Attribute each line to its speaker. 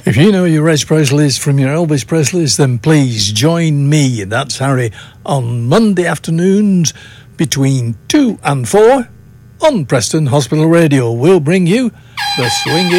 Speaker 1: If you know your Elvis Presleys from your Elvis Presleys, then please join me, that's Harry, on Monday afternoons between 2 and 4 on Preston Hospital Radio. We'll bring you the swinging